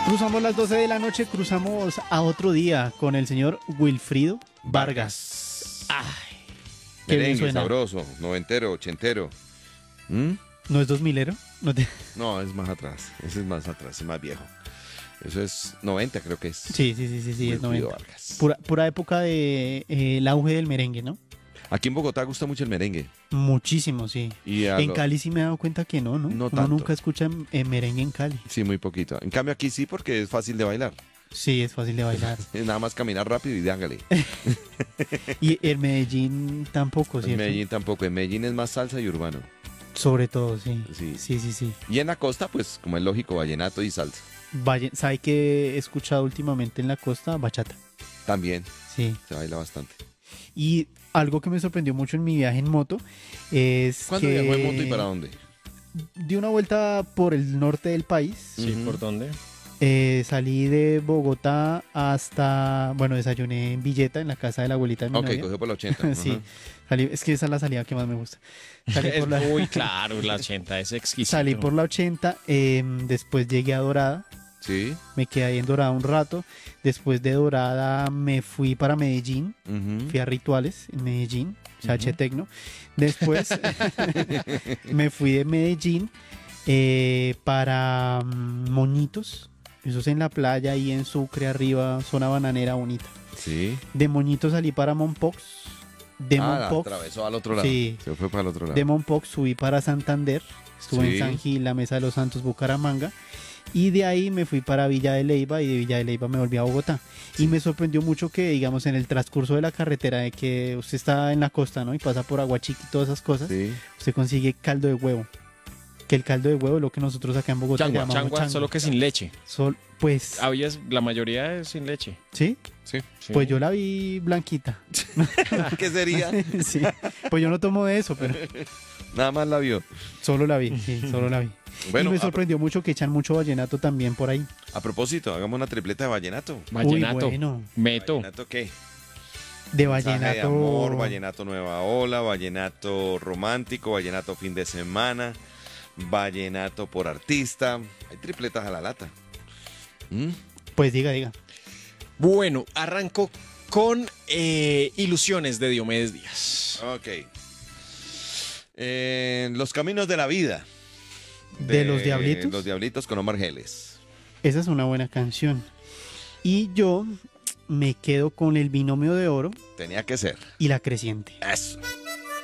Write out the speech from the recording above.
Cruzamos las 12 de la noche, cruzamos a otro día con el señor Wilfrido Vargas. Ay, qué bien Merengue suena. sabroso, noventero, ochentero. ¿Mm? ¿No es 2000ero? No, es más atrás. Ese es más atrás, es más viejo. Eso es 90, creo que es. Sí, es 90. Vargas. Pura época de el auge del merengue, ¿no? Aquí en Bogotá gusta mucho el merengue. Muchísimo, sí. Y En Cali sí me he dado cuenta que no. No Uno tanto. nunca escucha merengue en Cali. Sí, muy poquito. En cambio aquí sí, porque es fácil de bailar. Sí, es fácil de bailar. Es nada más caminar rápido y dángale. Y en Medellín tampoco, En ¿cierto? Medellín tampoco. En Medellín es más salsa y urbano. Sobre todo, sí. Sí. Sí. Y en la costa, pues, como es lógico, vallenato y salsa. ¿Sabe qué he escuchado últimamente en la costa? Bachata. También Sí. se baila bastante. Y algo que me sorprendió mucho en mi viaje en moto es ¿Cuándo que viajó en moto y para dónde? di una vuelta por el norte del país. Sí, Ujú. ¿por dónde? Salí de Bogotá hasta, bueno, desayuné en Villeta, en la casa de la abuelita de mi Ok, novia. cogió por la 80. Sí, Ajá. es que esa es la salida que más me gusta. Salí Es por la, muy claro, la 80 es exquisito. salí por la 80, después llegué a Dorada, Sí. me quedé ahí en Dorada un rato. Después de Dorada me fui para Medellín, Ujú. fui a Rituales en Medellín, Sache Tecno. Después me fui de Medellín para Moñitos. Eso es en la playa y en Sucre arriba, zona bananera bonita. Sí. De Moñitos salí para Mompox. De Mompox, atravesó al otro lado. Sí. Se fue para el otro lado. de Mompox subí para Santander. Estuve Sí. en San Gil, la Mesa de los Santos, Bucaramanga. Y de ahí me fui para Villa de Leyva y de Villa de Leyva me volví a Bogotá. Sí. Y me sorprendió mucho que, digamos, en el transcurso de la carretera, de que usted está en la costa, ¿no? Y pasa por Aguachique y todas esas cosas, Sí. usted consigue caldo de huevo. Que el caldo de huevo es lo que nosotros acá en Bogotá Changua, llamamos changua, changua. solo que sin leche. Pues, La mayoría es sin leche. ¿sí? Sí. Sí. Pues yo la vi blanquita. ¿Qué sería? Sí. Pues yo no tomo de eso, pero Nada más la vio. solo la vi, sí, solo la vi. Bueno, y me sorprendió mucho que echan mucho vallenato también por ahí. a propósito, hagamos una tripleta de vallenato. Vallenato. Uy, bueno, Meto. ¿Vallenato qué? de Mensaje vallenato. de amor, vallenato nueva ola, vallenato romántico, vallenato fin de semana, vallenato por artista. Hay tripletas a la lata. ¿Mm? Pues diga. Bueno, arranco con Ilusiones de Diomedes Díaz. Ok. Los caminos de la vida. ¿De los Diablitos? Los Diablitos con Omar Geles. Esa es una buena canción. Y yo me quedo con el binomio de oro Tenía que ser. y la creciente. Eso.